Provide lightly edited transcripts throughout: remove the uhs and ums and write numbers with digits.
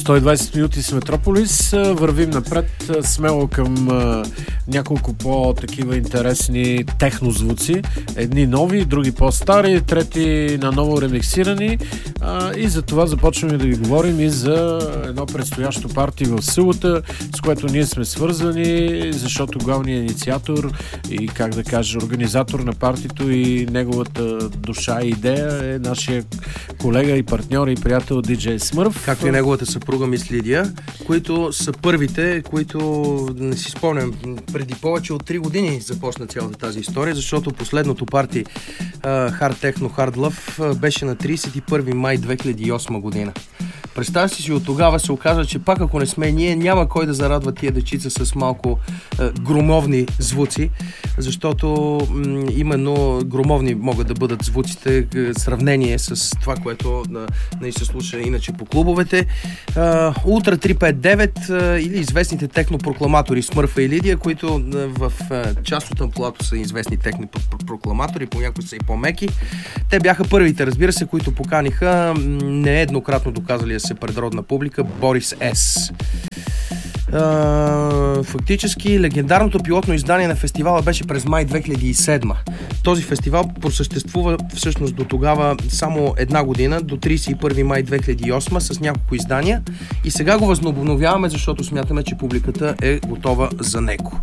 120 минути с Метрополис. Вървим напред смело към няколко по-такива интересни технозвуци. Едни нови, други по-стари, трети наново ремиксирани. И за това започваме да ви говорим и за едно предстоящо парти в събота, с което ние сме свързани, защото главният инициатор и, как да кажа, организатор на партито и неговата душа и идея е нашия колега и партньор и приятел DJ Смърф. Както и неговата съпруга Мис Лидия, които са първите, които, не си спомням, преди повече от 3 години започна цялата тази история, защото последното парти Hard Techno Hard Love беше на 31 май 2008 година. Представя си, от тогава се оказа, че пак ако не сме ние, няма кой да зарадва тия дечица с малко громовни звуци, защото именно громовни могат да бъдат звуците в сравнение с това, което не се слуша иначе по клубовете. Ултра 359 или известните технопрокламатори Смърфа и Лидия, които в част от амплуато са известни технопрокламатори, понякога са и по-меки. Те бяха първите, разбира се, които поканиха нееднократно доказали се предродна публика Борис С. Фактически легендарното пилотно издание на фестивала беше през май 2007. Този фестивал просъществува всъщност до тогава само една година, до 31 май 2008 с няколко издания и сега го възобновяваме, защото смятаме, че публиката е готова за него.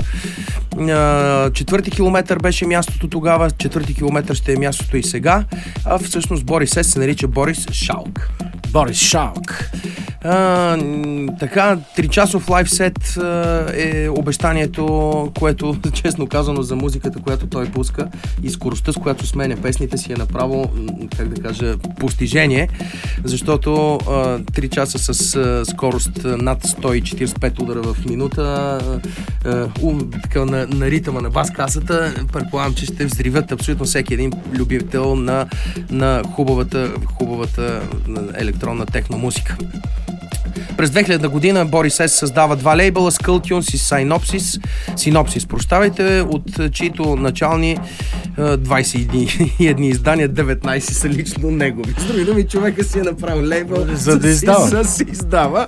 4 километър беше мястото тогава, 4 километър ще е мястото и сега, а всъщност Борис С се нарича Борис Шалк. Борис Шалк. Така, 3-часов лайфсет е обещанието, което, честно казано, за музиката, която той пуска и скоростта, с която сменя песните си е направо, как да кажа, постижение, защото 3 часа с скорост над 145 удара в минута така, на ритъма на бас-касата, предполагам, че ще взривят абсолютно всеки един любител на хубавата електронна техномузика. През 2000 година Борис С създава 2 лейбъла, Skulltunes и Synopsis, от чието начални 21 издания, 19 са лично негови. С други думи, човека си е направил лейбъл, за да издава.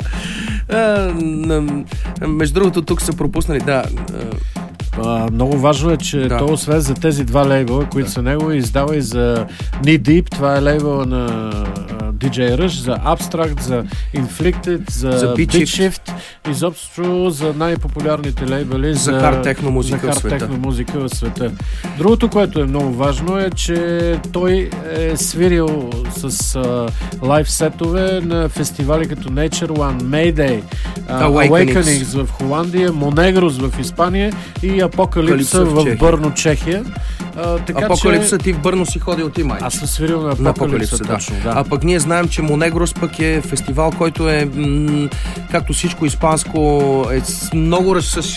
Между другото, тук са пропуснали, много важно е, че то освен за тези 2 лейбъла, които са негови, издава и за Knee Deep, това е лейбъла на DJ Rush, за Abstract, за Inflicted, за Beat Shift, изобщо за най-популярните лейбъли за хард техно музика в света. Другото, което е много важно е, че той е свирил с лайв сетове на фестивали като Nature One, Mayday, Awakenings в Холандия, Monegros в Испания и Апокалипса в Бърно, Чехия. Апокалипса ти в Бърно си ходил ти, май. Аз съм свирил на Апокалипса, точно, да. А пък ние знаем, че Монегрос пък е фестивал, който е както всичко испанско, е много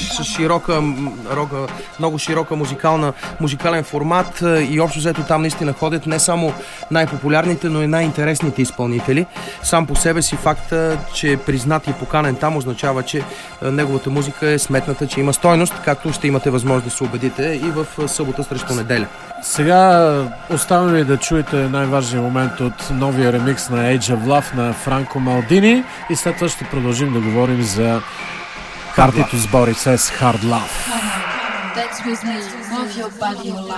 широка музикален формат и общо взето там наистина ходят не само най-популярните, но и най-интересните изпълнители. Сам по себе си факта, че е признат и поканен там, означава, че неговата музика е сметната, че има стойност, както ще имате възможност да се убедите и в събота срещу неделя. Сега оставаме да чуете най-важният момент от новия ремикс на Age of Love на Франко Малдини и след това ще продължим да говорим за партито с Борис С Hard Love.